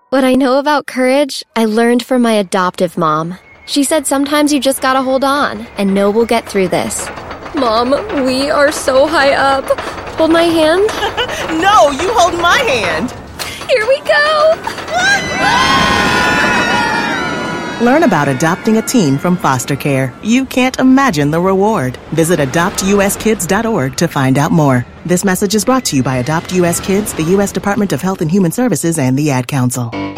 What I know about courage, I learned from my adoptive mom. She said sometimes you just gotta hold on and know we'll get through this. Mom, we are so high up. Hold my hand? No, you hold my hand. Here we go. Learn about adopting a teen from foster care. You can't imagine the reward. Visit adoptuskids.org to find out more. This message is brought to you by Adopt US Kids, the U.S. Department of Health and Human Services, and the Ad Council.